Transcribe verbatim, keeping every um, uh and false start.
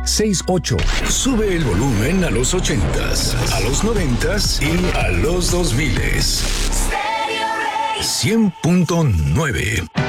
seis ocho. Sube el volumen a los ochentas, a los noventas y a los dos miles. cien punto nueve.